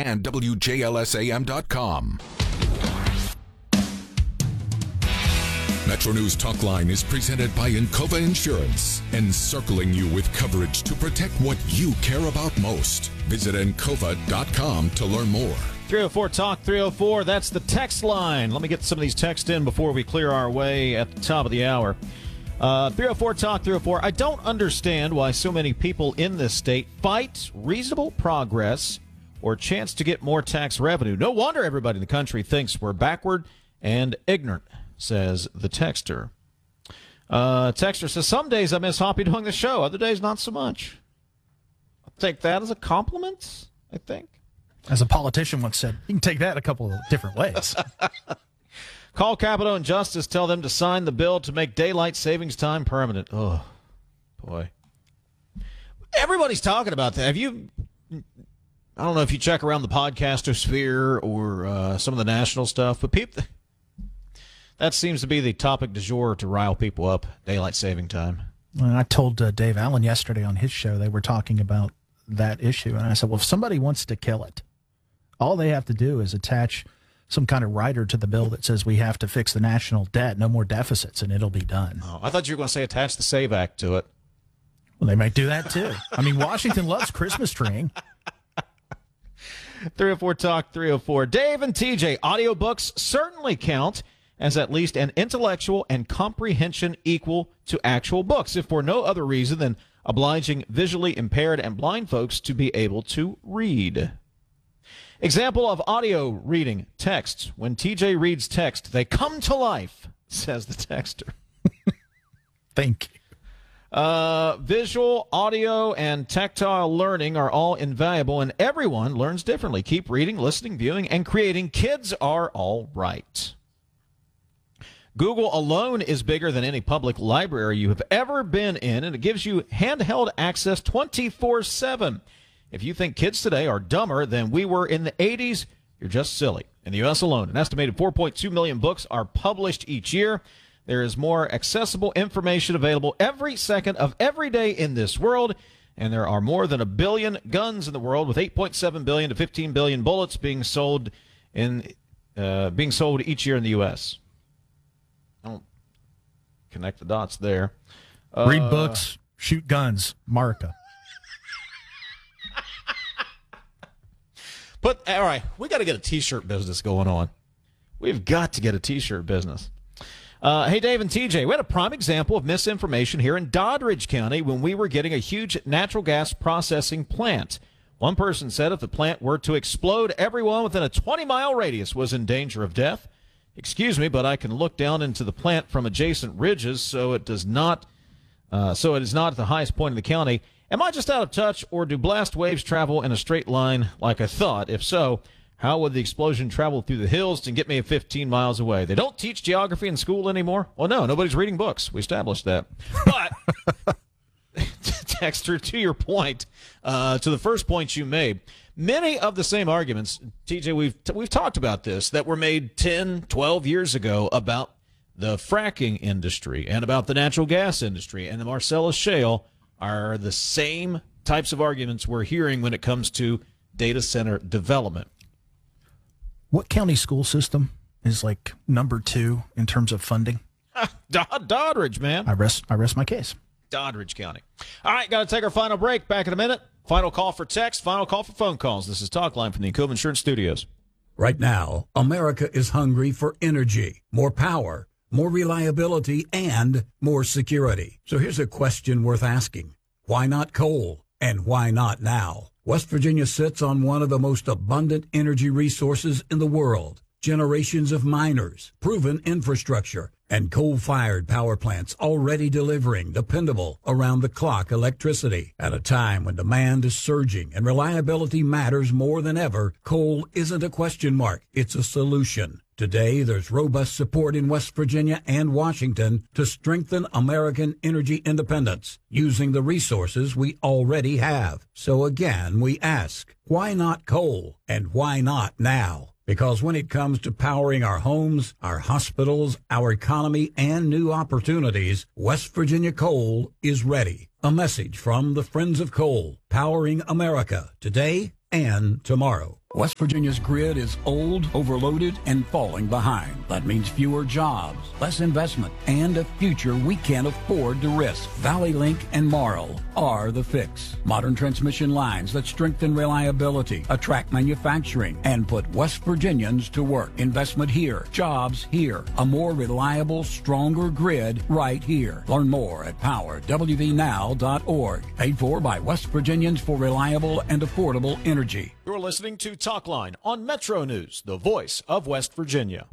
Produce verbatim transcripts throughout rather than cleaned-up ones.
and W J L S A M dot com. Metro News Talkline is presented by Encova Insurance, encircling you with coverage to protect what you care about most. Visit encova dot com to learn more. three oh four Talk three oh four, that's the text line. Let me get some of these texts in before we clear our way at the top of the hour. Uh, three oh four Talk three oh four, I don't understand why so many people in this state fight reasonable progress or chance to get more tax revenue. No wonder everybody in the country thinks we're backward and ignorant, says the texter. Uh, texter says, some days I miss Hoppy doing the show, other days not so much. I'll take that as a compliment, I think. As a politician once said, you can take that a couple of different ways. Call Capito and Justice, tell them to sign the bill to make daylight savings time permanent. Oh, boy. Everybody's talking about that. Have you, I don't know if you check around the podcaster or uh, some of the national stuff, but people, that seems to be the topic du jour to rile people up, daylight saving time. Well, I told uh, Dave Allen yesterday on his show, they were talking about that issue. And I said, well, if somebody wants to kill it, all they have to do is attach some kind of rider to the bill that says we have to fix the national debt, no more deficits, and it'll be done. Oh, I thought you were going to say attach the SAVE Act to it. Well, they might do that, too. I mean, Washington loves Christmas treeing. three oh four Talk three oh four. Dave and T J, audiobooks certainly count as at least an intellectual and comprehension equal to actual books, if for no other reason than obliging visually impaired and blind folks to be able to read. Example of audio reading text. When T J reads text, they come to life, says the texter. Thank you. Uh, visual, audio, and tactile learning are all invaluable, and everyone learns differently. Keep reading, listening, viewing, and creating. Kids are all right. Google alone is bigger than any public library you have ever been in, and it gives you handheld access twenty-four seven. If you think kids today are dumber than we were in the eighties, you're just silly. In the U S alone, an estimated four point two million books are published each year. There is more accessible information available every second of every day in this world, and there are more than a billion guns in the world, with eight point seven billion to fifteen billion bullets being sold in uh, being sold each year in the U S. I don't connect the dots there. Uh, Read books, shoot guns, Marca. But, all right, we got to get a T-shirt business going on. We've got to get a T-shirt business. Uh, hey, Dave and T J, we had a prime example of misinformation here in Doddridge County when we were getting a huge natural gas processing plant. One person said if the plant were to explode, everyone within a twenty-mile radius was in danger of death. Excuse me, but I can look down into the plant from adjacent ridges, so it does not, uh, so it is not at the highest point in the county. Am I just out of touch, or do blast waves travel in a straight line like I thought? If so, how would the explosion travel through the hills to get me fifteen miles away? They don't teach geography in school anymore? Well, no, nobody's reading books. We established that. But, Dexter, to your point, uh, to the first point you made, many of the same arguments, T J, we've, we've talked about this, that were made ten, twelve years ago about the fracking industry and about the natural gas industry and the Marcellus Shale are the same types of arguments we're hearing when it comes to data center development. What county school system is like number two in terms of funding? Doddridge, man. I rest, I rest my case. Doddridge County. All right, got to take our final break. Back in a minute. Final call for text, final call for phone calls. This is Talkline from the Encova Insurance Studios. Right now, America is hungry for energy, more power, more reliability, and more security. So here's a question worth asking. Why not coal? And why not now? West Virginia sits on one of the most abundant energy resources in the world. Generations of miners, proven infrastructure, and coal-fired power plants already delivering dependable, around-the-clock electricity. At a time when demand is surging and reliability matters more than ever, coal isn't a question mark, it's a solution. Today, there's robust support in West Virginia and Washington to strengthen American energy independence using the resources we already have. So again, we ask, why not coal? And why not now? Because when it comes to powering our homes, our hospitals, our economy, and new opportunities, West Virginia Coal is ready. A message from the Friends of Coal, powering America today and tomorrow. West Virginia's grid is old, overloaded, and falling behind. That means fewer jobs, less investment, and a future we can't afford to risk. Valley Link and Marl are the fix. Modern transmission lines that strengthen reliability, attract manufacturing, and put West Virginians to work. Investment here, jobs here, a more reliable, stronger grid right here. Learn more at power w v now dot org. Paid for by West Virginians for reliable and affordable energy. You're listening to Talkline on Metro News, the voice of West Virginia.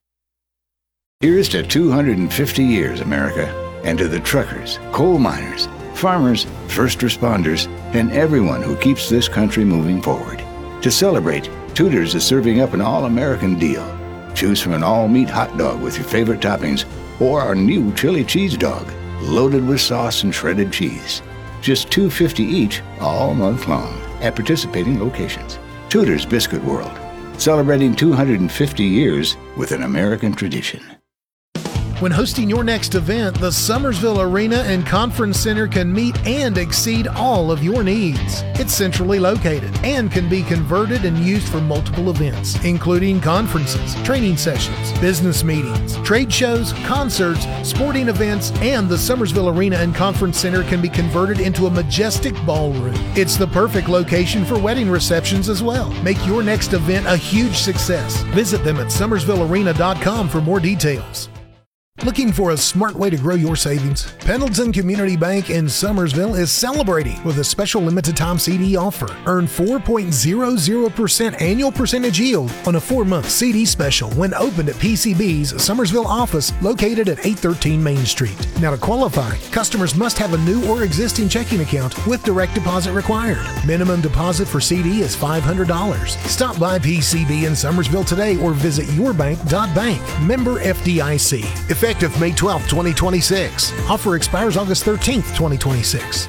Here's to two hundred fifty years, America, and to the truckers, coal miners, farmers, first responders, and everyone who keeps this country moving forward. To celebrate, Tudor's is serving up an all-American deal. Choose from an all-meat hot dog with your favorite toppings or our new chili cheese dog, loaded with sauce and shredded cheese. Just two dollars and fifty cents each all month long at participating locations. Tudor's Biscuit World, celebrating two hundred fifty years with an American tradition. When hosting your next event, the Summersville Arena and Conference Center can meet and exceed all of your needs. It's centrally located and can be converted and used for multiple events, including conferences, training sessions, business meetings, trade shows, concerts, sporting events, and the Summersville Arena and Conference Center can be converted into a majestic ballroom. It's the perfect location for wedding receptions as well. Make your next event a huge success. Visit them at summersville arena dot com for more details. Looking for a smart way to grow your savings? Pendleton Community Bank in Summersville is celebrating with a special limited time C D offer. Earn four point zero zero percent annual percentage yield on a four-month C D special when opened at P C B's Summersville office located at eight thirteen Main Street. Now to qualify, customers must have a new or existing checking account with direct deposit required. Minimum deposit for C D is five hundred dollars. Stop by P C B in Summersville today or visit your bank dot bank. Member F D I C. Effective May twelfth, twenty twenty-six. Offer expires August thirteenth, twenty twenty-six.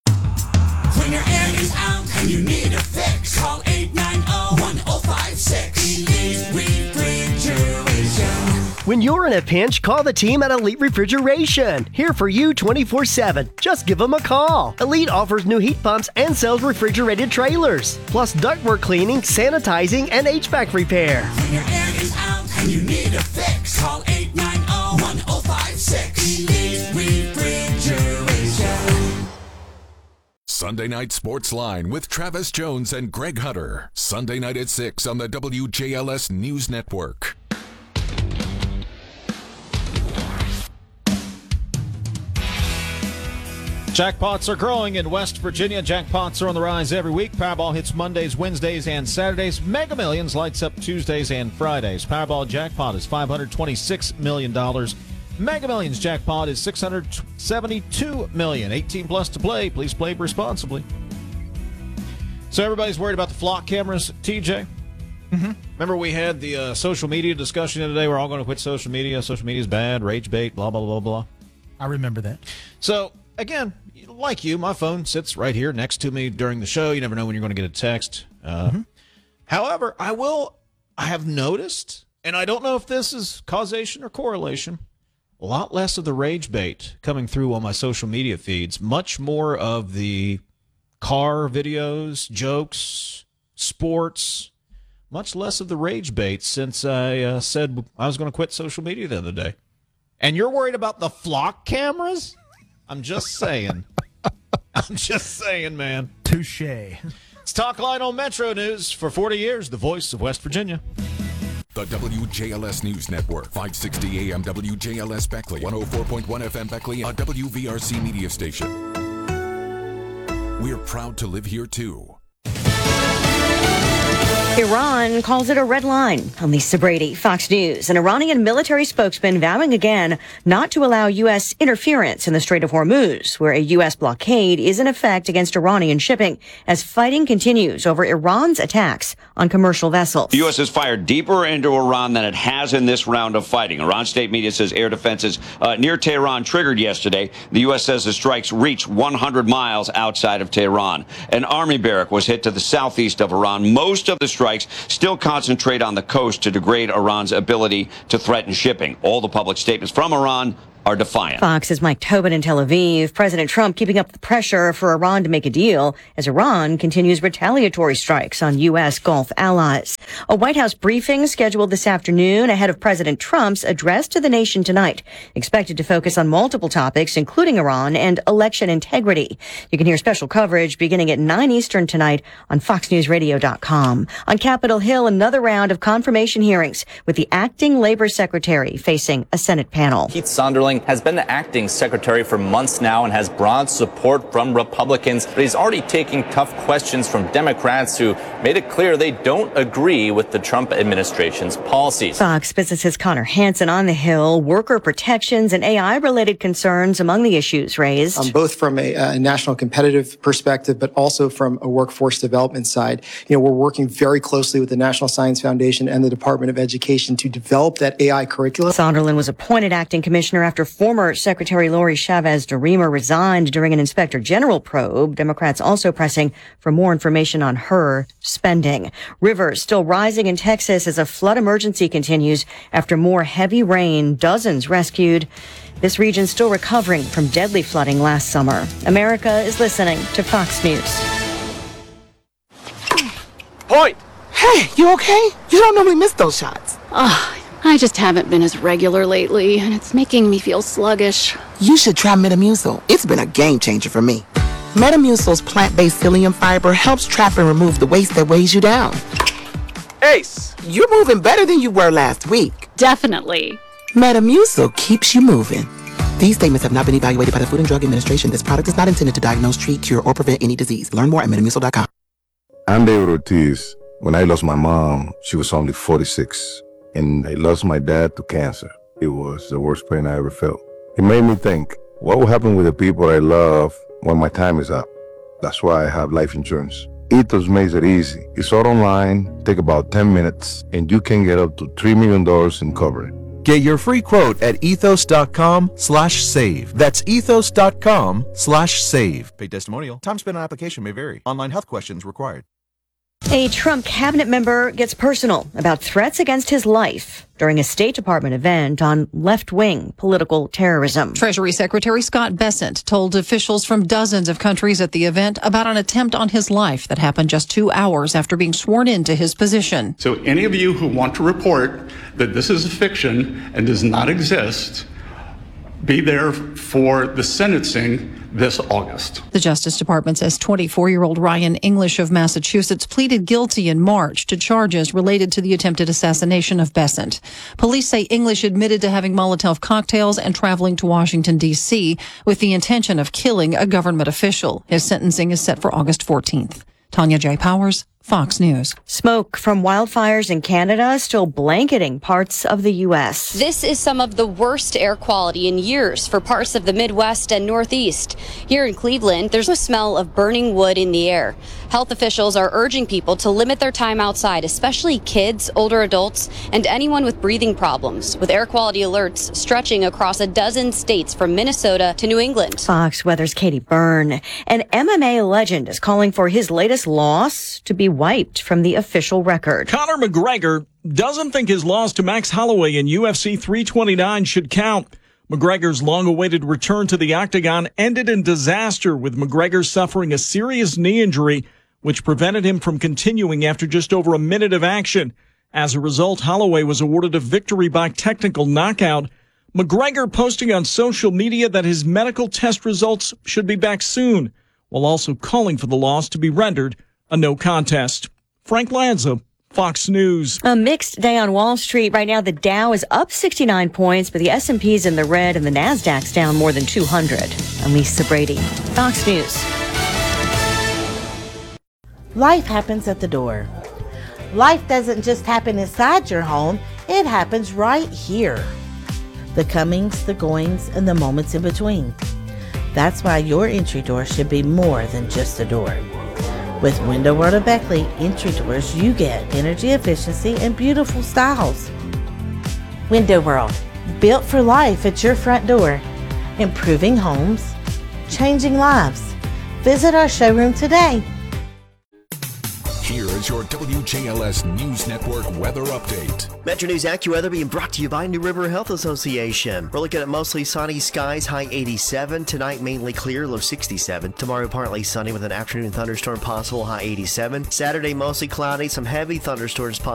When your air is out and you need a fix, call eight nine zero, one zero five six. Elite Refrigeration. When you're in a pinch, call the team at Elite Refrigeration. Here for you twenty-four seven. Just give them a call. Elite offers new heat pumps and sells refrigerated trailers, plus ductwork cleaning, sanitizing, and H V A C repair. When your air is out and you need a fix, call eight nine zero, one zero five six. Elite Refrigeration. Sunday Night Sports Line with Travis Jones and Greg Hutter. Sunday night at six on the W J L S News Network. Jackpots are growing in West Virginia. Jackpots are on the rise every week. Powerball hits Mondays, Wednesdays, and Saturdays. Mega Millions lights up Tuesdays and Fridays. Powerball jackpot is five hundred twenty-six million dollars. Mega Millions jackpot is six hundred seventy-two million dollars. eighteen plus to play. Please play responsibly. So everybody's worried about the flock cameras, T J? Mm-hmm. Remember we had the uh, social media discussion the other day. We're all going to quit social media. Social media is bad, rage bait, blah, blah, blah, blah. I remember that. So, again, like you, my phone sits right here next to me during the show. You never know when you're going to get a text. Uh, mm-hmm. However, I will, I have noticed, and I don't know if this is causation or correlation, a lot less of the rage bait coming through on my social media feeds. Much more of the car videos, jokes, sports, much less of the rage bait since I uh, said I was going to quit social media the other day. And you're worried about the flock cameras? I'm just saying. I'm just saying, man. Touche. It's Talkline on Metro News. For forty years, the voice of West Virginia. The W J L S News Network, five sixty A M W J L S Beckley, one oh four point one F M Beckley, a W V R C media station. We're proud to live here, too. Iran calls it a red line. I'm Lisa Brady, Fox News. An Iranian military spokesman vowing again not to allow U S interference in the Strait of Hormuz, where a U S blockade is in effect against Iranian shipping as fighting continues over Iran's attacks on commercial vessels. The U S has fired deeper into Iran than it has in this round of fighting. Iran state media says air defenses uh, near Tehran triggered yesterday. The U S says the strikes reached one hundred miles outside of Tehran. An army barrack was hit to the southeast of Iran. Most of the strikes still concentrate on the coast to degrade Iran's ability to threaten shipping. All the public statements from Iran are defiant. Fox's Mike Tobin in Tel Aviv. President Trump keeping up the pressure for Iran to make a deal as Iran continues retaliatory strikes on U S. Gulf allies. A White House briefing scheduled this afternoon ahead of President Trump's address to the nation tonight, expected to focus on multiple topics, including Iran and election integrity. You can hear special coverage beginning at nine Eastern tonight on fox news radio dot com. On Capitol Hill, another round of confirmation hearings with the acting labor secretary facing a Senate panel. Keith Sonderling has been the acting secretary for months now and has broad support from Republicans, but he's already taking tough questions from Democrats who made it clear they don't agree with the Trump administration's policies. Fox Business's Connor Hansen on the Hill. Worker protections and A I-related concerns among the issues raised. Um, both from a, a national competitive perspective, but also from a workforce development side. You know, we're working very closely with the National Science Foundation and the Department of Education to develop that A I curriculum. Sonderland was appointed acting commissioner after former Secretary Lori Chavez DeRemer resigned during an inspector general probe. Democrats also pressing for more information on her spending. Rivers still rising in Texas as a flood emergency continues after more heavy rain. Dozens rescued. This region still recovering from deadly flooding last summer. America is listening to Fox News. Point! Hey, you okay? You don't normally miss those shots. Ugh, I just haven't been as regular lately, and it's making me feel sluggish. You should try Metamucil. It's been a game changer for me. Metamucil's plant-based psyllium fiber helps trap and remove the waste that weighs you down. Ace, you're moving better than you were last week. Definitely. Metamucil keeps you moving. These statements have not been evaluated by the Food and Drug Administration. This product is not intended to diagnose, treat, cure, or prevent any disease. Learn more at metamucil dot com. I'm David Ortiz. When I lost my mom, she was only forty-six. And I lost my dad to cancer. It was the worst pain I ever felt. It made me think, what will happen with the people I love when my time is up? That's why I have life insurance. Ethos makes it easy. It's all online, take about ten minutes, and you can get up to three million dollars in coverage. Get your free quote at ethos.com slash save. That's ethos.com slash save. Paid testimonial. Time spent on application may vary. Online health questions required. A Trump cabinet member gets personal about threats against his life during a State Department event on left-wing political terrorism. Treasury Secretary Scott Bessent told officials from dozens of countries at the event about an attempt on his life that happened just two hours after being sworn into his position. So any of you who want to report that this is a fiction and does not exist, be there for the sentencing this August. The Justice Department says twenty-four-year-old Ryan English of Massachusetts pleaded guilty in March to charges related to the attempted assassination of Bessent. Police say English admitted to having Molotov cocktails and traveling to Washington, D C with the intention of killing a government official. His sentencing is set for August fourteenth. Tanya J. Powers, Fox News. Smoke from wildfires in Canada still blanketing parts of the U S. This is some of the worst air quality in years for parts of the Midwest and Northeast. Here in Cleveland, there's a smell of burning wood in the air. Health officials are urging people to limit their time outside, especially kids, older adults, and anyone with breathing problems, with air quality alerts stretching across a dozen states from Minnesota to New England. Fox Weather's Katie Byrne. An M M A legend is calling for his latest loss to be wiped from the official record. Conor McGregor doesn't think his loss to Max Holloway in U F C three twenty-nine should count. McGregor's long-awaited return to the octagon ended in disaster, with McGregor suffering a serious knee injury, which prevented him from continuing after just over a minute of action. As a result, Holloway was awarded a victory by technical knockout. McGregor posting on social media that his medical test results should be back soon, while also calling for the loss to be rendered a no contest. Frank Lanza, Fox News. A mixed day on Wall Street. Right now, the Dow is up sixty-nine points, but the S and P's in the red and the Nasdaq's down more than two hundred. I'm Lisa Brady, Fox News. Life happens at the door. Life doesn't just happen inside your home, it happens right here. The comings, the goings, and the moments in between. That's why your entry door should be more than just a door. With Window World of Beckley entry doors, you get energy efficiency and beautiful styles. Window World, built for life at your front door. Improving homes, changing lives. Visit our showroom today. Here is your W J L S News Network weather update. Metro News AccuWeather being brought to you by New River Health Association. We're looking at mostly sunny skies, high eighty-seven. Tonight, mainly clear, low sixty-seven. Tomorrow, partly sunny with an afternoon thunderstorm possible, high eighty-seven. Saturday, mostly cloudy, some heavy thunderstorms possible.